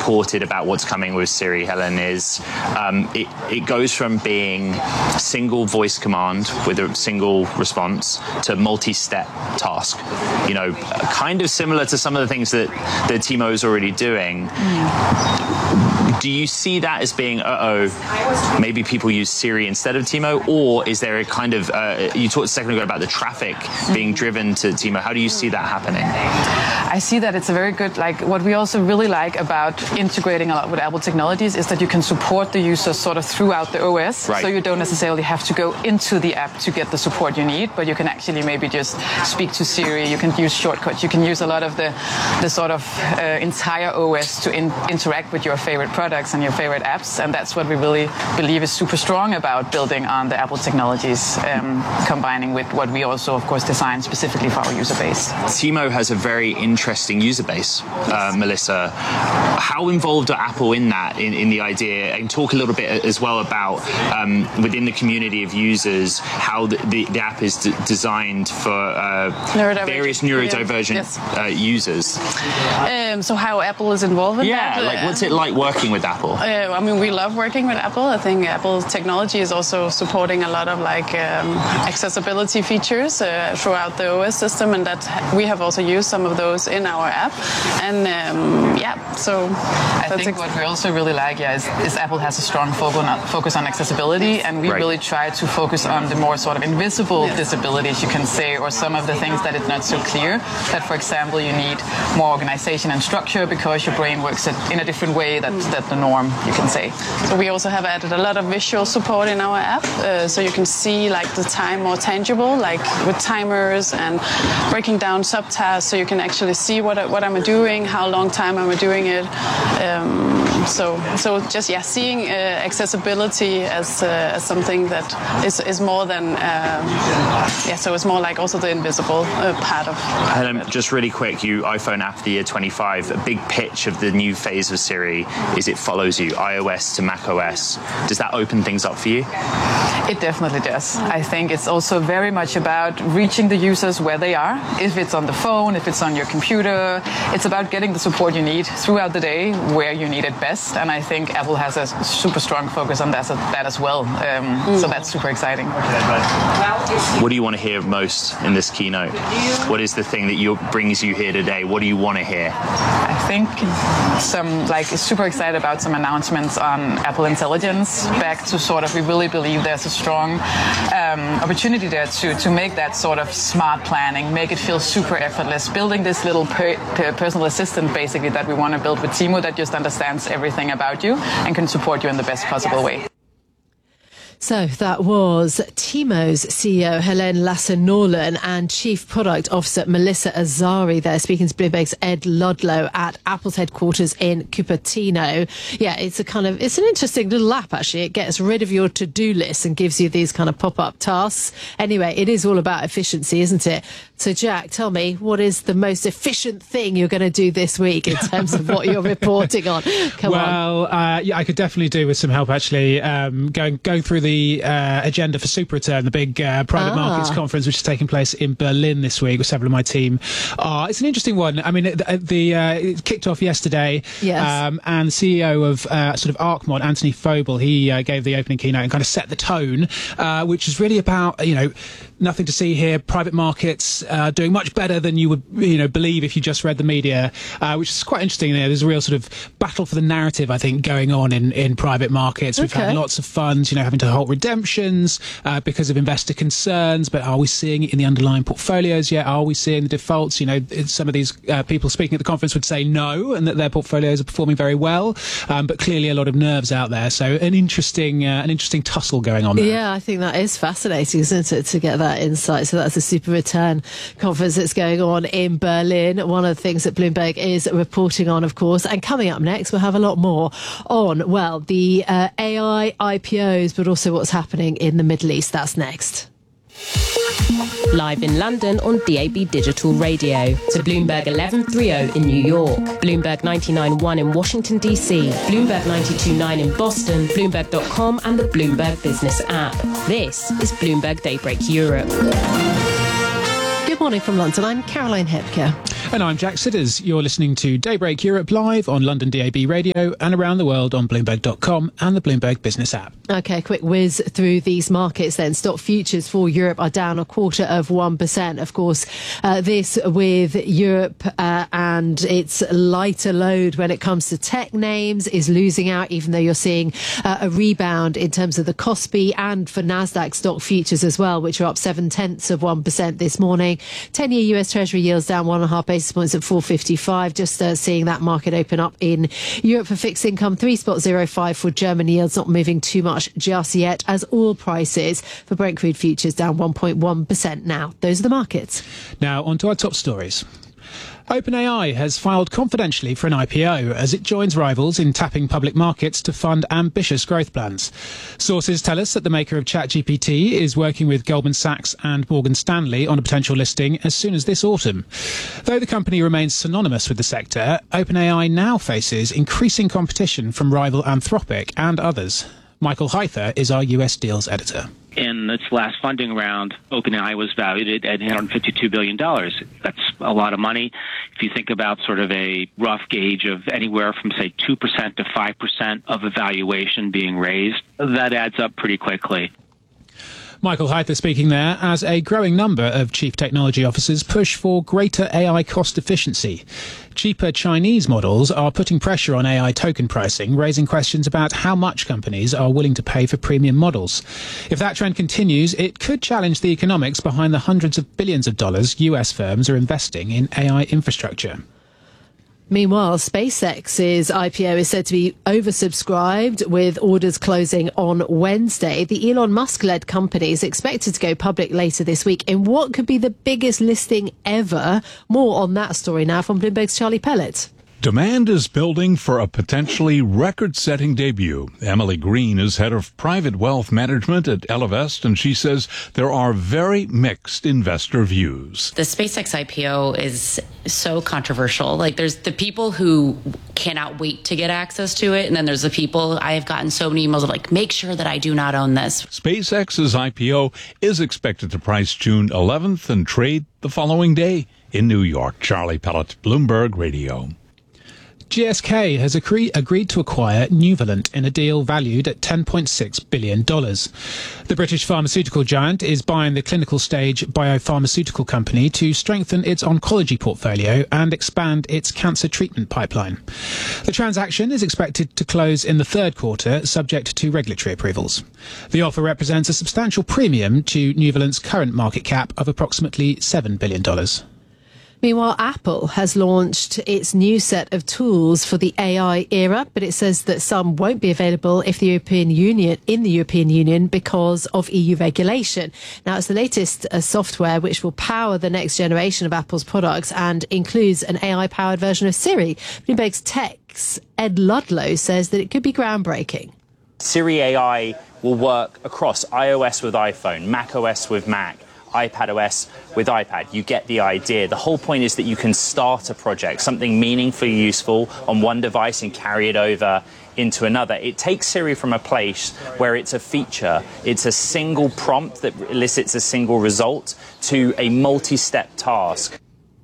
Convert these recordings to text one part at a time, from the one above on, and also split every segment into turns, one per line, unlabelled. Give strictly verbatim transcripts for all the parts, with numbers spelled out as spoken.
reported about what's coming with Siri, Helen, is um, it, it goes from being single voice command with a single response to multi-step task. You know, kind of similar to some of the things that, that T-Mo is already doing. Mm. Do you see that as being, uh-oh, maybe people use Siri instead of T-Mo? Or is there a kind of, uh, you talked a second ago about the traffic being driven to T-Mo. How do you see that happening?
I see that it's a very good, like, what we also really like about integrating a lot with Apple technologies is that you can support the users sort of throughout the O S.
Right.
So you don't necessarily have to go into the app to get the support you need, but you can actually maybe just speak to Siri, you can use shortcuts, you can use a lot of the, the sort of uh, entire O S to in, interact with your favorite products and your favorite apps, and that's what we really believe is super strong about building on the Apple technologies, um, combining with what we also, of course, design specifically for our user base.
T-Mo has a very interesting user base, uh, Melissa. How involved are Apple in that, in, in the idea, and talk a little bit as well about um, within the community of users, how the, the, the app is d- designed for uh, various neurodivergent yes. uh, users.
Um, so how Apple is involved in
yeah,
that?
Yeah, like what's it like working with Apple?
Uh, I mean, we love working with Apple. I think Apple's technology is also supporting a lot of like um, accessibility features uh, throughout the O S system, and that we have also used some of those in our app. And um, yeah, so
I think ex- what we also really like, yeah, is, is Apple has a strong focus on, focus on accessibility, and we right. really try to focus on the more sort of invisible yeah. disabilities, you can say, or some of the things that it's not so clear. That, for example, you need more organization and structure because your brain works in a different way that, mm. that the norm, you can say.
So we also have added a lot of visual support in our app, uh, so you can see like the time more tangible, like with timers and breaking down subtasks, so you can actually see what what I'm doing, how long time am I doing it. Um, so so just yeah, seeing uh, accessibility as uh, as something that is is more than um, yeah. So it's more like also the invisible uh, part of.
Helen, just really quick, you iPhone App of the Year twenty-five. A big pitch of the new phase of Siri is it follows you, iOS to macOS. Does that open things up for you?
It definitely does. I think it's also very much about reaching the users where they are. If it's on the phone, if it's on your computer, it's about getting the support you need throughout the day where you need it best. And I think Apple has a super strong focus on that, that as well. Um, mm. So that's super exciting.
What do you want to hear most in this keynote? What is the thing that you, brings you here today? What do you want to hear?
I think some, like, super excited about some announcements on Apple Intelligence. Back to sort of, we really believe there's a strong um, opportunity there to, to make that sort of smart planning, make it feel super effortless, building this little per, per personal assistant basically that we want to build with T-Mo that just understands everything about you and can support you in the best possible way.
So that was T-Mo's C E O, Helen Lasse-Norlén, and Chief Product Officer Melissa Azari there, speaking to Bloomberg's Ed Ludlow at Apple's headquarters in Cupertino. Yeah, it's a kind of, it's an interesting little app, actually. It gets rid of your to-do list and gives you these kind of pop-up tasks. Anyway, it is all about efficiency, isn't it? So, Jack, tell me, what is the most efficient thing you're going to do this week in terms of what you're reporting on? Come
well,
on.
Well, uh, yeah, I could definitely do with some help, actually, um, going going through the The uh, agenda for Super Return, the big uh, private ah. markets conference, which is taking place in Berlin this week, with several of my team. Uh, it's an interesting one. I mean, the, the uh, it kicked off yesterday,
yes.
um, and the C E O of uh, sort of ArcMod, Anthony Phobel, he uh, gave the opening keynote and kind of set the tone, uh, which is really about, you know, nothing to see here. Private markets uh, doing much better than you would, you know, believe if you just read the media, uh, which is quite interesting. You know, there's a real sort of battle for the narrative, I think, going on in, in private markets. We've
okay.
had lots of funds, you know, having to hold redemptions uh, because of investor concerns, but are we seeing it in the underlying portfolios yet? Are we seeing the defaults? You know, some of these uh, people speaking at the conference would say no, and that their portfolios are performing very well, um, but clearly a lot of nerves out there. So an interesting, uh, an interesting tussle going on there.
Yeah, I think that is fascinating, isn't it, to get that insight. So that's the Super Return conference that's going on in Berlin. One of the things that Bloomberg is reporting on, of course. And coming up next, we'll have a lot more on, well, the uh, A I I P Os, but also what's happening in the Middle East. That's next.
Live in London on D A B Digital Radio. To Bloomberg eleven thirty in New York, Bloomberg ninety-nine point one in Washington, D C, Bloomberg ninety-two point nine in Boston, Bloomberg dot com and the Bloomberg Business app. This is Bloomberg Daybreak Europe.
Good morning from London. I'm Caroline Hepker.
And I'm Jack Sidders. You're listening to Daybreak Europe live on London D A B Radio and around the world on Bloomberg dot com and the Bloomberg Business app.
OK, quick whiz through these markets then. Stock futures for Europe are down a quarter of one percent. Of course, uh, this with Europe uh, and its lighter load when it comes to tech names is losing out, even though you're seeing uh, a rebound in terms of the Kospi and for Nasdaq stock futures as well, which are up seven tenths of one percent this morning. ten-year U S Treasury yields down one and a half basis points at four fifty-five. Just uh, seeing that market open up in Europe for fixed income. three spot zero five for German yields, not moving too much just yet, as oil prices for Brent crude futures down one point one percent now. Those are the markets.
Now on to our top stories. OpenAI has filed confidentially for an I P O as it joins rivals in tapping public markets to fund ambitious growth plans. Sources tell us that the maker of ChatGPT is working with Goldman Sachs and Morgan Stanley on a potential listing as soon as this autumn. Though the company remains synonymous with the sector, OpenAI now faces increasing competition from rival Anthropic and others. Michael Hyther is our U S deals editor.
In its last funding round, OpenAI was valued at eight hundred fifty-two billion dollars. That's a lot of money. If you think about sort of a rough gauge of anywhere from, say, two percent to five percent of a valuation being raised, that adds up pretty quickly.
Michael Hyther speaking there as a growing number of chief technology officers push for greater A I cost efficiency. Cheaper Chinese models are putting pressure on A I token pricing, raising questions about how much companies are willing to pay for premium models. If that trend continues, it could challenge the economics behind the hundreds of billions of dollars U S firms are investing in A I infrastructure.
Meanwhile, SpaceX's I P O is said to be oversubscribed, with orders closing on Wednesday. The Elon Musk-led company is expected to go public later this week in what could be the biggest listing ever. More on that story now from Bloomberg's Charlie Pellet.
Demand is building for a potentially record-setting debut. Emily Green is head of private wealth management at Ellevest, and she says there are very mixed investor views.
The SpaceX I P O is so controversial. Like, there's the people who cannot wait to get access to it, and then there's the people, I have gotten so many emails of like, make sure that I do not own this.
SpaceX's I P O is expected to price June eleventh and trade the following day in New York. Charlie Pellet, Bloomberg Radio.
G S K has agree- agreed to acquire Nuvalent in a deal valued at ten point six billion dollars. The British pharmaceutical giant is buying the clinical stage biopharmaceutical company to strengthen its oncology portfolio and expand its cancer treatment pipeline. The transaction is expected to close in the third quarter, subject to regulatory approvals. The offer represents a substantial premium to Nuvalent's current market cap of approximately seven billion dollars.
Meanwhile, Apple has launched its new set of tools for the A I era, but it says that some won't be available if the European Union, in the European Union because of E U regulation. Now, it's the latest uh, software which will power the next generation of Apple's products and includes an A I-powered version of Siri. Bloomberg's Tech's Ed Ludlow says that it could be groundbreaking.
Siri A I will work across iOS with iPhone, macOS with Mac, iPadOS with iPad. You get the idea. The whole point is that you can start a project, something meaningfully useful on one device and carry it over into another. It takes Siri from a place where it's a feature, it's a single prompt that elicits a single result, to a multi-step task.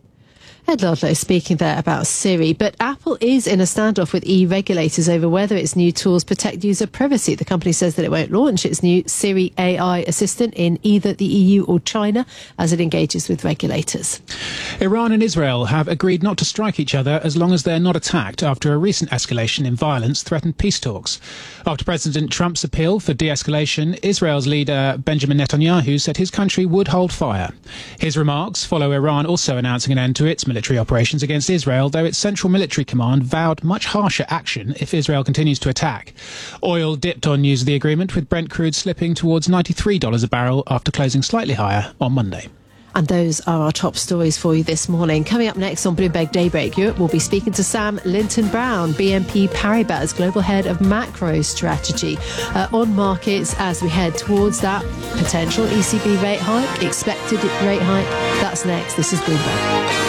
Ed Ludlow speaking there about Siri, but Apple is in a standoff with E U regulators over whether its new tools protect user privacy. The company says that it won't launch its new Siri A I assistant in either the E U or China as it engages with regulators.
Iran and Israel have agreed not to strike each other as long as they're not attacked after a recent escalation in violence threatened peace talks. After President Trump's appeal for de-escalation, Israel's leader Benjamin Netanyahu said his country would hold fire. His remarks follow Iran also announcing an end to its military operations against Israel, though its Central Military Command vowed much harsher action if Israel continues to attack. Oil dipped on news of the agreement, with Brent crude slipping towards ninety-three dollars a barrel after closing slightly higher on Monday.
And those are our top stories for you this morning. Coming up next on Bloomberg Daybreak Europe, we'll be speaking to Sam Linton-Brown, B N P Paribas Global Head of Macro Strategy, uh, on markets as we head towards that potential E C B rate hike, expected rate hike. That's next. This is Bloomberg.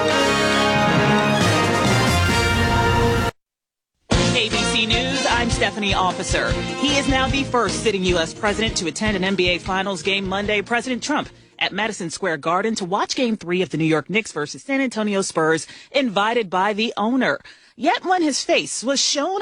A B C News, I'm Stephanie Officer. He is now the first sitting U S president to attend an N B A Finals game Monday. President Trump at Madison Square Garden to watch Game three of the New York Knicks versus San Antonio Spurs, invited by the owner. Yet when his face was shown